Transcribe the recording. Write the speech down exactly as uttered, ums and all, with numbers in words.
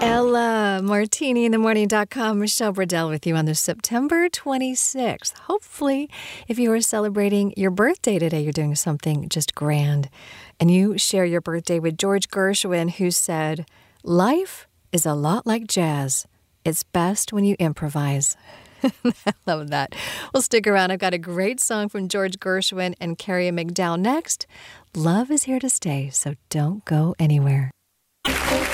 Ella Martini in the morning dot com. Michelle Burdell with you on the September twenty-sixth. Hopefully, if you are celebrating your birthday today, you're doing something just grand. And you share your birthday with George Gershwin, who said, "Life is a lot like jazz. It's best when you improvise." I love that. Well, stick around. I've got a great song from George Gershwin and Carrie McDowell next. Love is here to stay, so don't go anywhere.